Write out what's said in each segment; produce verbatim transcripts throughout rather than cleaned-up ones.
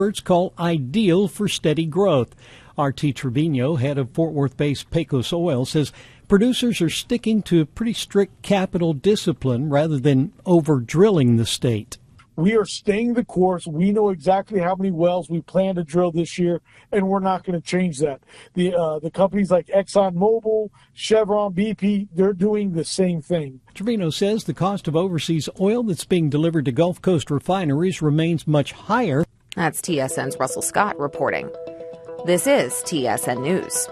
call ideal for steady growth. R T Trevino, head of Fort Worth-based Pecos Oil, says producers are sticking to pretty strict capital discipline rather than over-drilling the state. We are staying the course. We know exactly how many wells we plan to drill this year, and we're not going to change that. The uh, the companies like ExxonMobil, Chevron, B P, they're doing the same thing. Trevino says the cost of overseas oil that's being delivered to Gulf Coast refineries remains much higher. That's T S N's Russell Scott reporting. This is T S N News.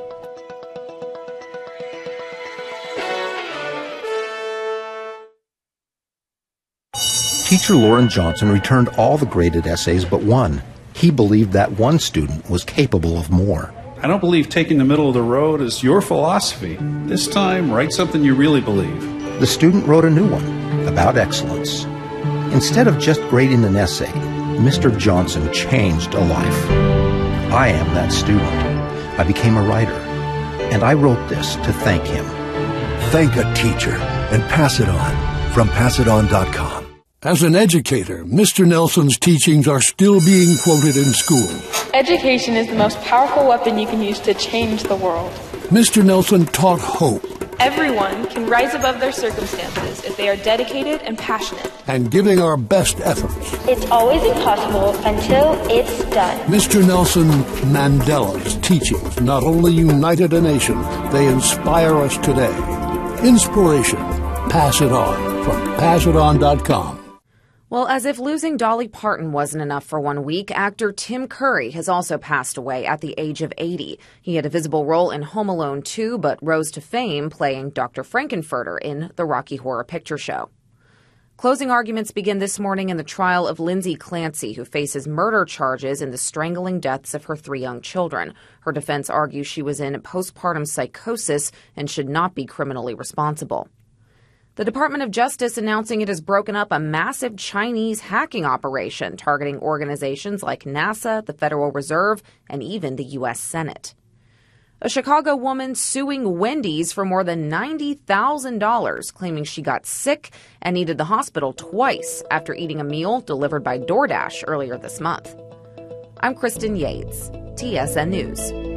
Teacher Lauren Johnson returned all the graded essays but one. He believed that one student was capable of more. I don't believe taking the middle of the road is your philosophy. This time, write something you really believe. The student wrote a new one about excellence. Instead of just grading an essay, Mister Johnson changed a life. I am that student. I became a writer, and I wrote this to thank him. Thank a teacher and pass it on from pass it on dot com. As an educator, Mister Nelson's teachings are still being quoted in schools. Education is the most powerful weapon you can use to change the world. Mister Nelson taught hope. Everyone can rise above their circumstances if they are dedicated and passionate. And giving our best efforts. It's always impossible until it's done. Mister Nelson Mandela's teachings not only united a nation, they inspire us today. Inspiration. Pass it on from pass it on dot com. Well, as if losing Dolly Parton wasn't enough for one week, actor Tim Curry has also passed away at the age of eighty. He had a visible role in Home Alone two, but rose to fame playing Doctor Frankenfurter in the Rocky Horror Picture Show. Closing arguments begin this morning in the trial of Lindsay Clancy, who faces murder charges in the strangling deaths of her three young children. Her defense argues she was in postpartum psychosis and should not be criminally responsible. The Department of Justice announcing it has broken up a massive Chinese hacking operation targeting organizations like NASA, the Federal Reserve, and even the U S Senate. A Chicago woman suing Wendy's for more than ninety thousand dollars, claiming she got sick and needed the hospital twice after eating a meal delivered by DoorDash earlier this month. I'm Kristen Yates, T S N News.